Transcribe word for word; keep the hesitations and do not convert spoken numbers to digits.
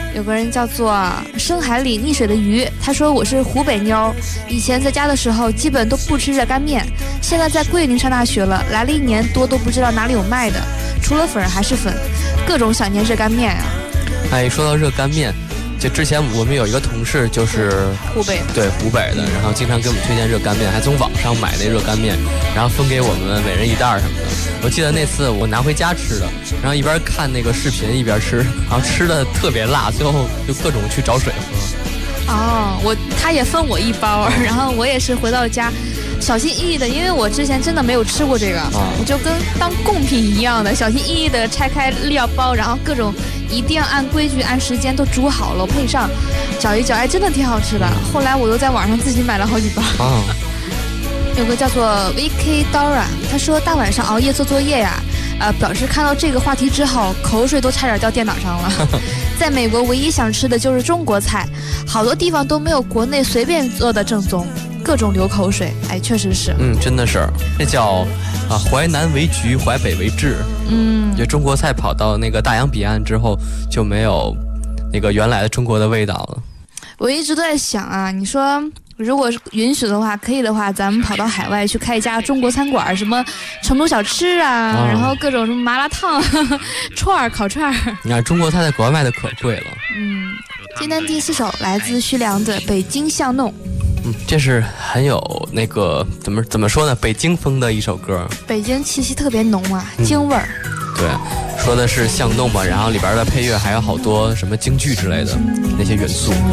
有个人叫做深海里溺水的鱼，他说我是湖北妞，以前在家的时候基本都不吃热干面，现在在桂林上大学了，来了一年多都不知道哪里有卖的，除了粉还是粉，各种想念热干面呀、 啊。哎，说到热干面，就之前我们有一个同事就是湖北， 对湖北的，然后经常给我们推荐热干面，还从网上买那热干面，然后分给我们每人一袋什么的。我记得那次我拿回家吃的，然后一边看那个视频一边吃，然后吃的特别辣，最后就各种去找水喝。 哦，我他也分我一包，然后我也是回到家小心翼翼的，因为我之前真的没有吃过这个， 啊、 我就跟当贡品一样的小心翼翼的拆开料包，然后各种一定要按规矩按时间都煮好了配上，搅一搅，哎，真的挺好吃的。后来我又在网上自己买了好几包。 啊， 有个叫做 V K Dora， 他说大晚上熬夜做作业呀，呃，表示看到这个话题之后，口水都差点掉电脑上了。在美国唯一想吃的就是中国菜，好多地方都没有国内随便做的正宗，各种流口水。哎，确实是， 嗯，真的是，这叫啊淮南为橘，淮北为枳。 嗯， 就中国菜跑到那个大洋彼岸之后，就没有那个原来的中国的味道了。 我一直都在想啊，你说如果是允许的话，可以的话，咱们跑到海外去开一家中国餐馆，什么成都小吃啊，哦、然后各种什么麻辣烫、串儿、烤串儿。 你看中国菜在国外卖的可贵了。 嗯，今天第四首来自徐良的《北京巷弄》。 嗯，这是很有那个怎么怎么说呢，北京风的一首歌。 北京气息特别浓啊，京味儿。 嗯、对，说的是巷弄嘛，然后里边的配乐还有好多什么京剧之类的那些元素。